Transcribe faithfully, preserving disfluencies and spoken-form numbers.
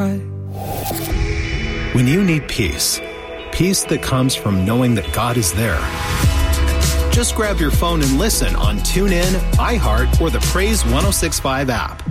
When you need peace, peace that comes from knowing that God is there, just grab your phone and listen on TuneIn, iHeart, or the Praise one oh six point five app.